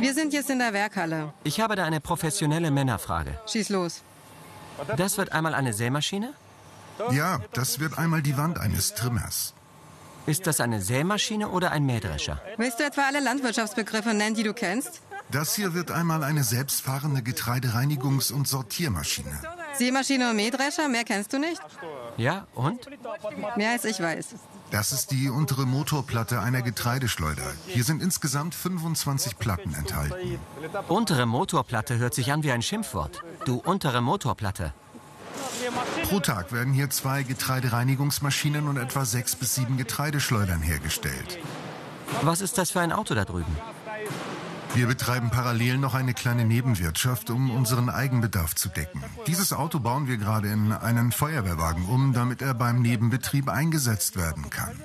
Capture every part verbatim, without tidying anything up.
Wir sind jetzt in der Werkhalle. Ich habe da eine professionelle Männerfrage. Schieß los. Das wird einmal eine Sämaschine? Ja, das wird einmal die Wand eines Trimmers. Ist das eine Sämaschine oder ein Mähdrescher? Willst du etwa alle Landwirtschaftsbegriffe nennen, die du kennst? Das hier wird einmal eine selbstfahrende Getreidereinigungs- und Sortiermaschine. Sämaschine und Mähdrescher, mehr kennst du nicht? Ja, und? Mehr als ich weiß. Das ist die untere Motorplatte einer Getreideschleuder. Hier sind insgesamt fünfundzwanzig Platten enthalten. Untere Motorplatte hört sich an wie ein Schimpfwort. Du untere Motorplatte. Pro Tag werden hier zwei Getreidereinigungsmaschinen und etwa sechs bis sieben Getreideschleudern hergestellt. Was ist das für ein Auto da drüben? Wir betreiben parallel noch eine kleine Nebenwirtschaft, um unseren Eigenbedarf zu decken. Dieses Auto bauen wir gerade in einen Feuerwehrwagen um, damit er beim Nebenbetrieb eingesetzt werden kann.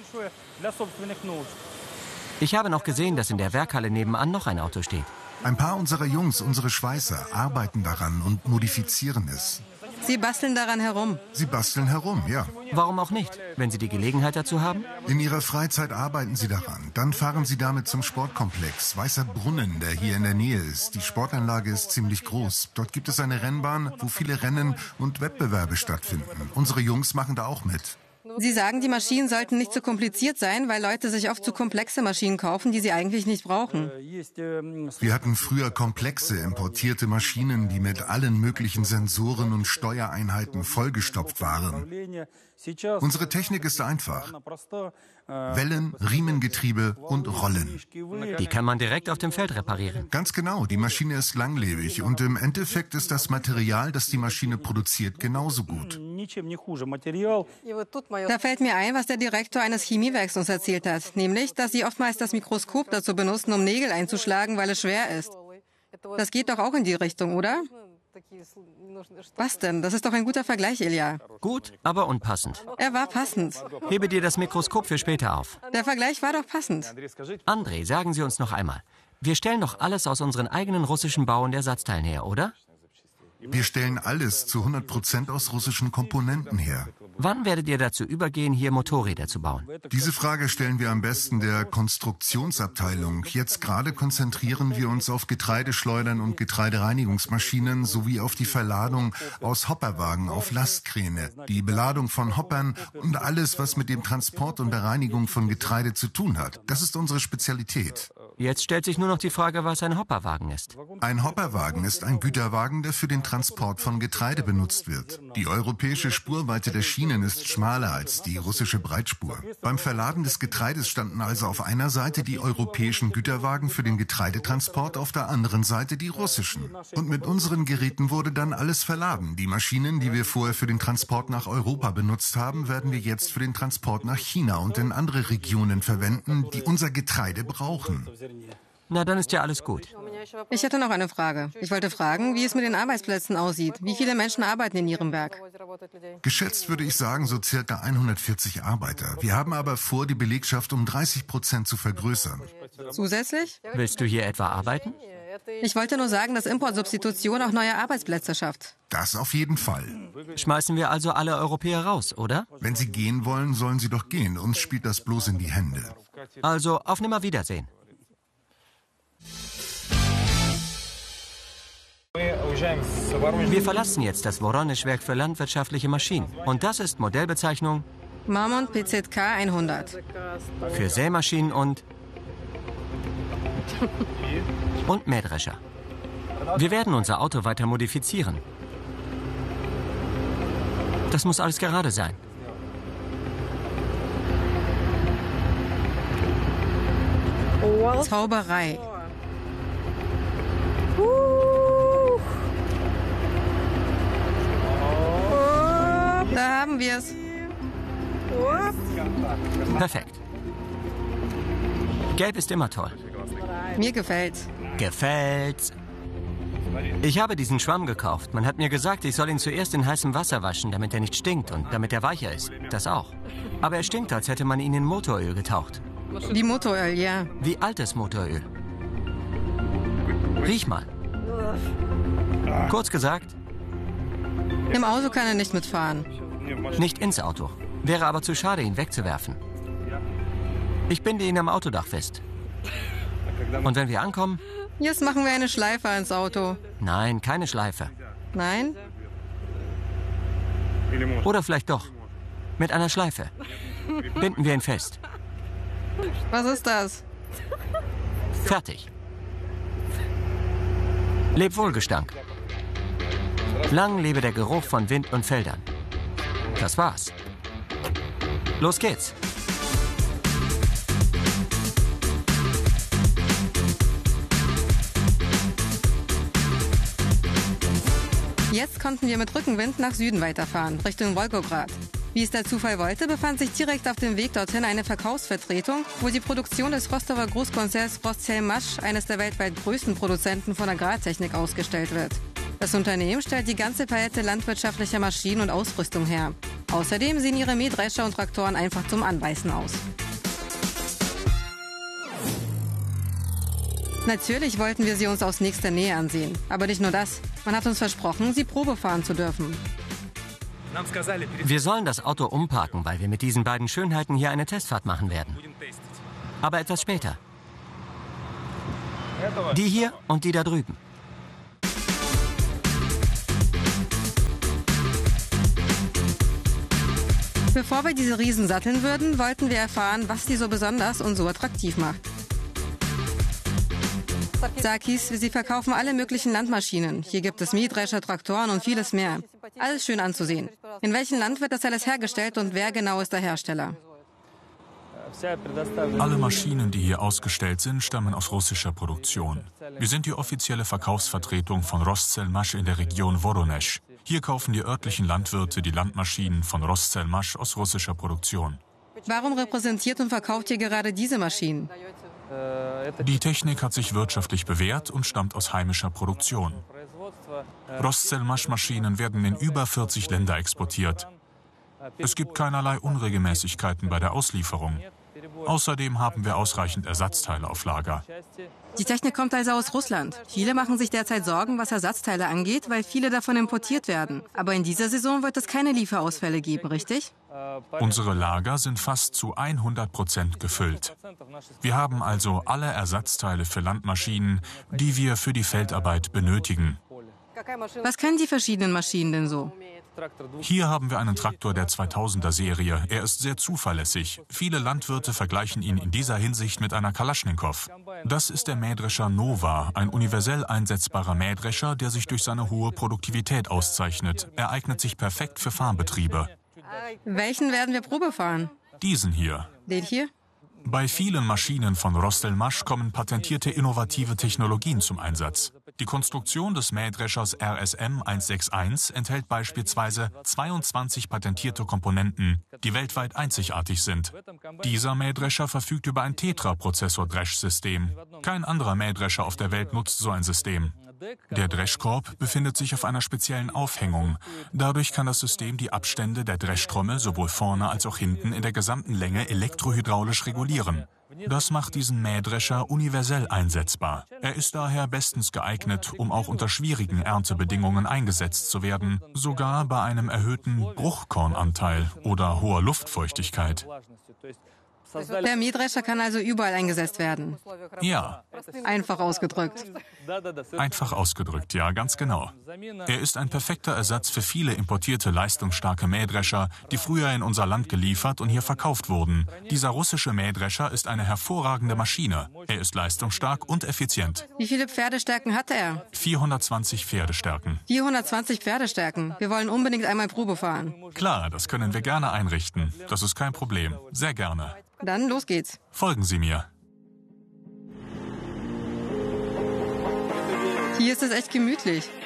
Ich habe noch gesehen, dass in der Werkhalle nebenan noch ein Auto steht. Ein paar unserer Jungs, unsere Schweißer, arbeiten daran und modifizieren es. Sie basteln daran herum. Sie basteln herum, ja. Warum auch nicht, wenn Sie die Gelegenheit dazu haben? In ihrer Freizeit arbeiten sie daran. Dann fahren sie damit zum Sportkomplex Weißer Brunnen, der hier in der Nähe ist. Die Sportanlage ist ziemlich groß. Dort gibt es eine Rennbahn, wo viele Rennen und Wettbewerbe stattfinden. Unsere Jungs machen da auch mit. Sie sagen, die Maschinen sollten nicht zu kompliziert sein, weil Leute sich oft zu komplexe Maschinen kaufen, die sie eigentlich nicht brauchen. Wir hatten früher komplexe, importierte Maschinen, die mit allen möglichen Sensoren und Steuereinheiten vollgestopft waren. Unsere Technik ist einfach. Wellen, Riemengetriebe und Rollen. Die kann man direkt auf dem Feld reparieren. Ganz genau, die Maschine ist langlebig und im Endeffekt ist das Material, das die Maschine produziert, genauso gut. Da fällt mir ein, was der Direktor eines Chemiewerks uns erzählt hat, nämlich, dass sie oftmals das Mikroskop dazu benutzen, um Nägel einzuschlagen, weil es schwer ist. Das geht doch auch in die Richtung, oder? Was denn? Das ist doch ein guter Vergleich, Ilja. Gut, aber unpassend. Er war passend. Hebe dir das Mikroskop für später auf. Der Vergleich war doch passend. André, sagen Sie uns noch einmal. Wir stellen doch alles aus unseren eigenen russischen Bau- und Ersatzteilen her, oder? Wir stellen alles zu hundert Prozent aus russischen Komponenten her. Wann werdet ihr dazu übergehen, hier Motorräder zu bauen? Diese Frage stellen wir am besten der Konstruktionsabteilung. Jetzt gerade konzentrieren wir uns auf Getreideschleudern und Getreidereinigungsmaschinen sowie auf die Verladung aus Hopperwagen auf Lastkräne, die Beladung von Hoppern und alles, was mit dem Transport und der Reinigung von Getreide zu tun hat. Das ist unsere Spezialität. Jetzt stellt sich nur noch die Frage, was ein Hopperwagen ist. Ein Hopperwagen ist ein Güterwagen, der für den Transport von Getreide benutzt wird. Die europäische Spurweite der Schienen ist schmaler als die russische Breitspur. Beim Verladen des Getreides standen also auf einer Seite die europäischen Güterwagen für den Getreidetransport, auf der anderen Seite die russischen. Und mit unseren Geräten wurde dann alles verladen. Die Maschinen, die wir vorher für den Transport nach Europa benutzt haben, werden wir jetzt für den Transport nach China und in andere Regionen verwenden, die unser Getreide brauchen. Na, dann ist ja alles gut. Ich hätte noch eine Frage. Ich wollte fragen, wie es mit den Arbeitsplätzen aussieht. Wie viele Menschen arbeiten in Ihrem Werk? Geschätzt würde ich sagen, so circa hundertvierzig Arbeiter. Wir haben aber vor, die Belegschaft um dreißig Prozent zu vergrößern. Zusätzlich? Willst du hier etwa arbeiten? Ich wollte nur sagen, dass Importsubstitution auch neue Arbeitsplätze schafft. Das auf jeden Fall. Schmeißen wir also alle Europäer raus, oder? Wenn sie gehen wollen, sollen sie doch gehen. Uns spielt das bloß in die Hände. Also auf Nimmerwiedersehen. Wir verlassen jetzt das Woronesch-Werk für landwirtschaftliche Maschinen. Und das ist Modellbezeichnung Marmont P Z K hundert. Für Sämaschinen und und Mähdrescher. Wir werden unser Auto weiter modifizieren. Das muss alles gerade sein. Zauberei. Da haben wir es. Perfekt. Gelb ist immer toll. Mir gefällt's. Gefällt's. Ich habe diesen Schwamm gekauft. Man hat mir gesagt, ich soll ihn zuerst in heißem Wasser waschen, damit er nicht stinkt und damit er weicher ist. Das auch. Aber er stinkt, als hätte man ihn in Motoröl getaucht. Wie Motoröl, ja. Wie altes Motoröl. Riech mal. Kurz gesagt, im Auto kann er nicht mitfahren. Nicht ins Auto. Wäre aber zu schade, ihn wegzuwerfen. Ich binde ihn am Autodach fest. Und wenn wir ankommen, Jetzt machen wir eine Schleife ans Auto. Nein, keine Schleife. Nein? Oder vielleicht doch. Mit einer Schleife. Binden wir ihn fest. Was ist das? Fertig. Leb wohl, Gestank. Lang lebe der Geruch von Wind und Feldern. Das war's. Los geht's. Jetzt konnten wir mit Rückenwind nach Süden weiterfahren, Richtung Wolgograd. Wie es der Zufall wollte, befand sich direkt auf dem Weg dorthin eine Verkaufsvertretung, wo die Produktion des Rostover Großkonzerns Rostselmash, eines der weltweit größten Produzenten von Agrartechnik, ausgestellt wird. Das Unternehmen stellt die ganze Palette landwirtschaftlicher Maschinen und Ausrüstung her. Außerdem sehen ihre Mähdrescher und Traktoren einfach zum Anbeißen aus. Natürlich wollten wir sie uns aus nächster Nähe ansehen. Aber nicht nur das. Man hat uns versprochen, sie Probe fahren zu dürfen. Wir sollen das Auto umparken, weil wir mit diesen beiden Schönheiten hier eine Testfahrt machen werden. Aber etwas später. Die hier und die da drüben. Bevor wir diese Riesen satteln würden, wollten wir erfahren, was die so besonders und so attraktiv macht. Sarkis, sie verkaufen alle möglichen Landmaschinen. Hier gibt es Mähdrescher, Traktoren und vieles mehr. Alles schön anzusehen. In welchem Land wird das alles hergestellt und wer genau ist der Hersteller? Alle Maschinen, die hier ausgestellt sind, stammen aus russischer Produktion. Wir sind die offizielle Verkaufsvertretung von Rostselmash in der Region Voronezh. Hier kaufen die örtlichen Landwirte die Landmaschinen von Rostselmash aus russischer Produktion. Warum repräsentiert und verkauft ihr gerade diese Maschinen? Die Technik hat sich wirtschaftlich bewährt und stammt aus heimischer Produktion. Rostselmash-Maschinen werden in über vierzig Länder exportiert. Es gibt keinerlei Unregelmäßigkeiten bei der Auslieferung. Außerdem haben wir ausreichend Ersatzteile auf Lager. Die Technik kommt also aus Russland. Viele machen sich derzeit Sorgen, was Ersatzteile angeht, weil viele davon importiert werden. Aber in dieser Saison wird es keine Lieferausfälle geben, richtig? Unsere Lager sind fast zu hundert Prozent gefüllt. Wir haben also alle Ersatzteile für Landmaschinen, die wir für die Feldarbeit benötigen. Was können die verschiedenen Maschinen denn so? Hier haben wir einen Traktor der zweitausender Serie. Er ist sehr zuverlässig. Viele Landwirte vergleichen ihn in dieser Hinsicht mit einer Kalaschnikow. Das ist der Mähdrescher Nova, ein universell einsetzbarer Mähdrescher, der sich durch seine hohe Produktivität auszeichnet. Er eignet sich perfekt für Farmbetriebe. Welchen werden wir Probe fahren? Diesen hier. Den hier? Bei vielen Maschinen von Rostselmash kommen patentierte innovative Technologien zum Einsatz. Die Konstruktion des Mähdreschers R S M hunderteinundsechzig enthält beispielsweise zweiundzwanzig patentierte Komponenten, die weltweit einzigartig sind. Dieser Mähdrescher verfügt über ein Tetra-Prozessor-Dresch-System. Kein anderer Mähdrescher auf der Welt nutzt so ein System. Der Dreschkorb befindet sich auf einer speziellen Aufhängung. Dadurch kann das System die Abstände der Dreschtrommel sowohl vorne als auch hinten in der gesamten Länge elektrohydraulisch regulieren. Das macht diesen Mähdrescher universell einsetzbar. Er ist daher bestens geeignet, um auch unter schwierigen Erntebedingungen eingesetzt zu werden, sogar bei einem erhöhten Bruchkornanteil oder hoher Luftfeuchtigkeit. Der Mähdrescher kann also überall eingesetzt werden. Ja. Einfach ausgedrückt. Einfach ausgedrückt, ja, ganz genau. Er ist ein perfekter Ersatz für viele importierte leistungsstarke Mähdrescher, die früher in unser Land geliefert und hier verkauft wurden. Dieser russische Mähdrescher ist eine hervorragende Maschine. Er ist leistungsstark und effizient. Wie viele Pferdestärken hat er? vierhundertzwanzig Pferdestärken. vierhundertzwanzig Pferdestärken. Wir wollen unbedingt einmal Probe fahren. Klar, das können wir gerne einrichten. Das ist kein Problem. Sehr gerne. Dann los geht's. Folgen Sie mir. Hier ist es echt gemütlich.